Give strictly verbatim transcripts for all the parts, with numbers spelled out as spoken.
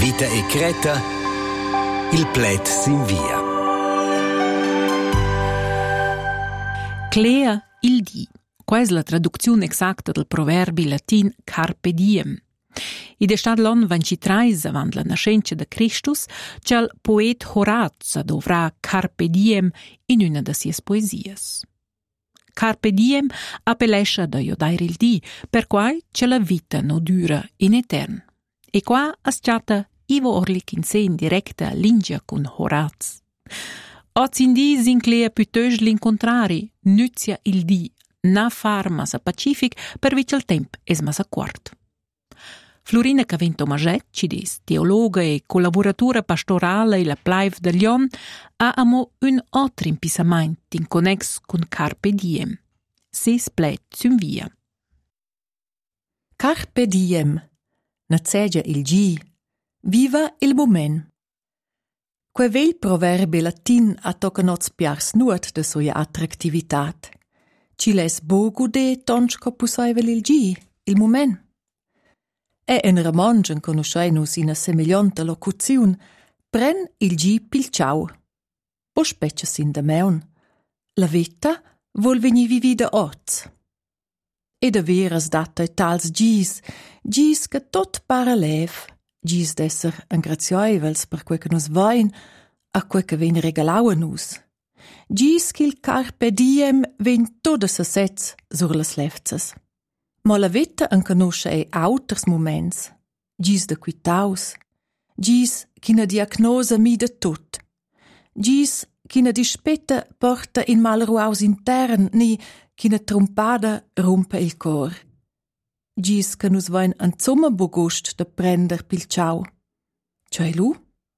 Vita e Creta, il plet s'invia. Clea il di. Qua è la traduzione esatta del proverbi latin carpe diem. Id è stat l'anno ventitreis avant la nascenza de Christus che il poet Horaz dovrà carpe diem in una de sies poesies. Carpe diem appellesce da iodaire il di, per quai che la vita no dura in etern. E qua è stata Ivo Orlik in sé in directa lingia con Horaz. Oz in di s'inclea piuttosto l'incontrari, nuzia il di, na far massa pacific per vice il temp es massa quart. Florina Cavento Maget, cidis teologa e collaboratura pastorale e la plaiv de Lyon, ha amo un altro impisament in connex con Carpe Diem. Se splet zum via. Carpe Diem. Nazzegia il gi. Viva il moment. Que vel proverbi latin a tocanots piars nuot de soia attraktivitat. Ci les bogu de tonchco pusaivel il gi, il moment. E en romangen conoscenus in a semiglianta locuziun, pren il gi pil ciao. O specie sin de meun. La vita vol veni vivida oz. E de veras data e tals gis, gis che tot para lev, gis d'esser angrazioivels per quei che nus vain, a quei che ven regalau a nus. Gis qu'il carpe diem ven toda sa sez sur las levzas. Ma la vita en conosce e auters moments, gis de quitaus, gis ch'ina diagnosa mi de tut, gis ch'ina dispetta porta in mal ruaus intern, ni ch'ina trompada rompe il cor. Gis che nus vain an zumma bogust de prender pil ciao. Cioè lu?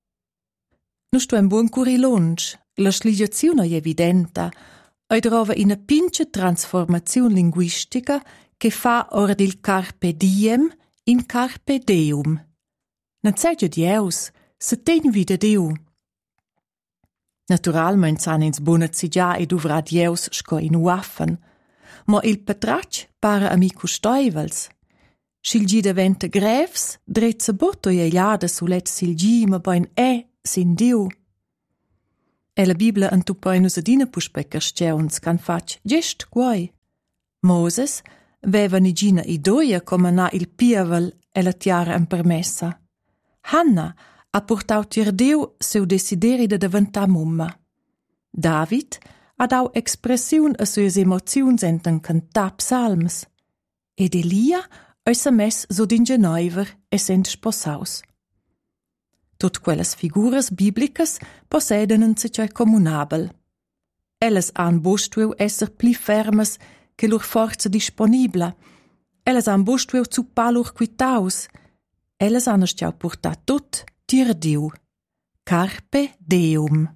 Nu sto un buon curilonge, la sligiazione è evidenta, e trova una pince trasformazione linguistica che fa ora il carpe diem in carpe deum. Non sai già di eus, se ten vida Deu. Naturalmente san ins bonazzi già ed uvra di eus sco in uaffen, ma il patrac para amico stoivels. Sil gi diventa grevs, drezza botto e iada sulet sil gi, ma bain è sin Deu. E la Biblia antupain usadina puspecca steuns can fac gest guai. Moses veva nigina idoia come na il piavel e la tiara en permessa. Hanna ha portau tir Deu seu desideri de diventà mumma. David ha dau expressiun a sues emoziuns enten cantar psalms. Ed Elia ha sa mes so d'ingenaiver e sent sposaus. Tot quelles figuras biblicas posseden un secai comunabel. Elles han bostueu esser pli fermes che lur forza disponibla. Elles han bostueu zu palur quitaus. Elles han stiau portat tot tir Diu. Carpe Deum.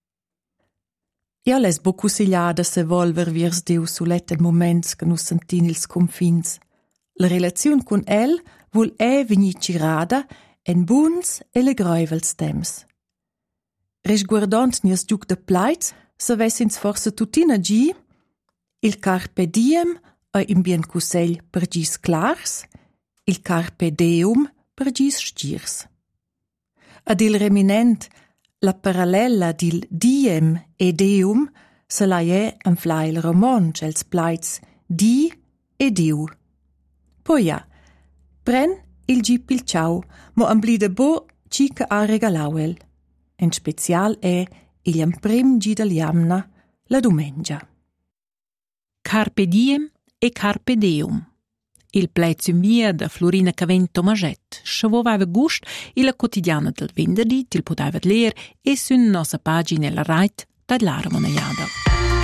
Ja les bocu sigliada se volver viers Diu sulet en moments che nus sentin ils confins. La relaziun con el vol e vegni cirada en buns e le groivels temps. Resguardant nies giuc de plaits, se vessins forse tutina gi, il carpe diem è in bien cusegl per gis clars, il carpe deum per gis stirs. Ad il reminent, la parallela dil diem e deum se la è en flail roman els plaits di e diu. Poi ja, pren il gi pil ciao, mo amblide bo ci che ha regalauel. En special è il jam prim gi del jamna, la domengia. Carpe diem e carpe deum. Il plezum via da Florina Cavento Maget, scevovava gust e la quotidiana del venerdì til poteva ler e su nostra pagina la Rait da l'Ara Monaiada.